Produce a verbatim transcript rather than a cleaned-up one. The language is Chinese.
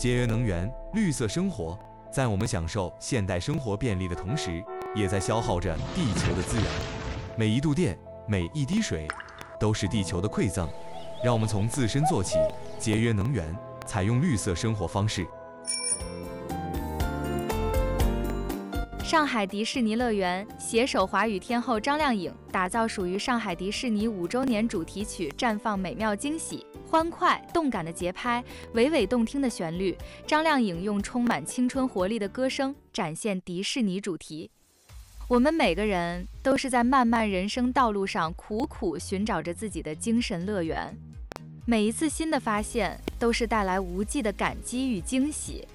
节约能源，绿色生活，在我们享受现代生活便利的同时，也在消耗着地球的资源。每一度电，每一滴水，都是地球的馈赠。让我们从自身做起，节约能源，采用绿色生活方式。 上海迪士尼乐园携手华语天后张靓颖，打造属于上海迪士尼五周年主题曲，绽放美妙惊喜。欢快动感的节拍，娓娓动听的旋律，张靓颖用充满青春活力的歌声展现迪士尼主题。我们每个人都是在漫漫人生道路上苦苦寻找着自己的精神乐园，每一次新的发现都是带来无际的感激与惊喜。